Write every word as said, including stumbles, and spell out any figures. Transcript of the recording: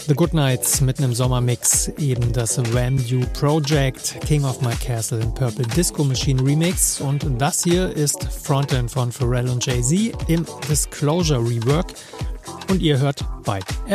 The Goodnights mitten im Sommermix, eben das Wham-You Project, King of My Castle in Purple Disco Machine Remix, und das hier ist Frontend von Pharrell und Jay-Z im Disclosure Rework und ihr hört Vibe